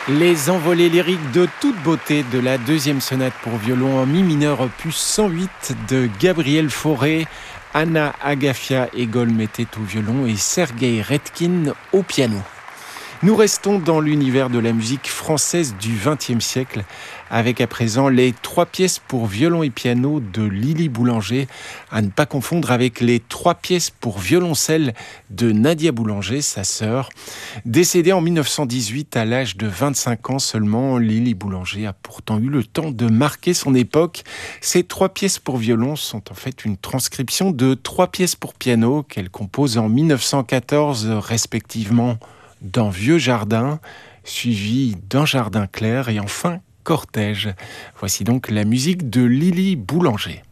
Les envolées lyriques de toute beauté de la deuxième sonate pour violon en mi mineur opus 108 de Gabriel Fauré, Anna Agafia et Golmetet au violon et Sergueï Redkin au piano. Nous restons dans l'univers de la musique française du XXe siècle, avec à présent les 3 pièces pour violon et piano de Lily Boulanger, à ne pas confondre avec les 3 pièces pour violoncelle de Nadia Boulanger, sa sœur. Décédée en 1918 à l'âge de 25 ans seulement, Lily Boulanger a pourtant eu le temps de marquer son époque. Ces 3 pièces pour violon sont en fait une transcription de 3 pièces pour piano qu'elle compose en 1914 respectivement dans Vieux Jardin, suivi d'Un Jardin Clair et enfin Cortège. Voici donc la musique de Lily Boulanger.